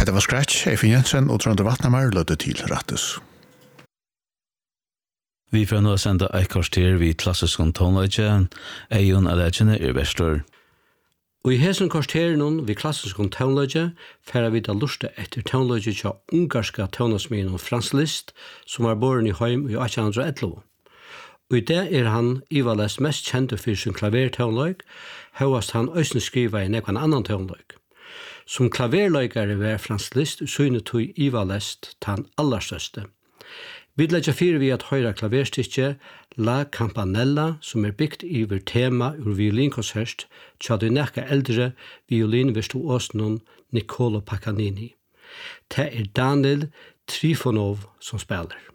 Hetta var Scratch, Eiffel Jensen og Trond Vatnamar lødde til rattes. Vi får nå sende et kvarter vid klassisk tonløyde, Eion Allegene Vestor. Og i hesen kvarteren vid klassisk tonløyde færer vi da luste etter tonløyde til ungarska tonasmien Frans Liszt, som var boren i Heim i 1811. Og i det han Ivalest mest kjente for sin klavertonløyk, høyest han øyne skriva i nekvann annan tonløyk. Som klaverløykare var Frans Liszt synet tog Ivalest tan allerstørste. Vi legger fire vi at høyre klaverstykje La Campanella, som byggt iver tema ur violinkonsert, tja de nekka eldre violinvirtuosen Niccolo Paganini. Det Daniel Trifonov som spiller.